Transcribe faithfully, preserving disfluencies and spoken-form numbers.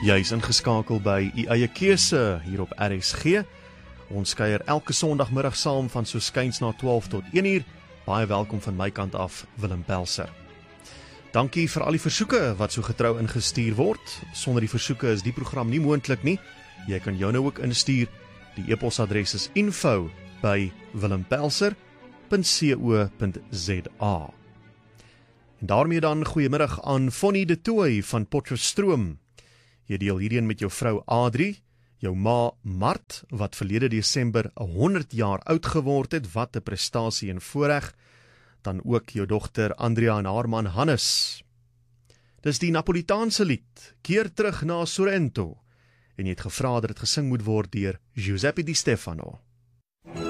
Jy is ingeskakel by U Eie Keuse hier op R S G. Ons kuier elke Sondagmiddag saam van so skuins na twaalf tot een uur. Baie welkom van my kant af, Willem Pelser. Dankie vir al die versoeke wat so getrou ingestuur word. Sonder die versoeke is die program nie moontlik nie. Jy kan jou nou ook instuur. Die e-posadres is info by willempelser punt co punt za. En daarmee dan goeiemiddag aan Fonnie de Tooy van Potchefstroom. Jy deel hierheen met jou vrou Adrie, jou ma Mart, wat verlede Desember honderd jaar oud geword het, wat 'n prestasie en voorreg, dan ook jou dogter Andrea en haar man Hannes. Dis die Napolitaanse lied, Keer terug na Sorrento, en jy het gevra dat dit gesing moet word deur Giuseppe Di Stefano.